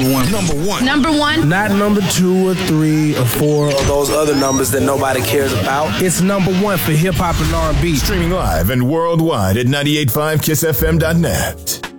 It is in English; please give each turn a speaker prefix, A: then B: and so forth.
A: number one.
B: Number one.
C: Number one.
D: Not number 2 or 3 or 4 or those other numbers that nobody cares about. It's number 1 for hip hop and R&B.
E: Streaming live and worldwide at 985kissfm.net.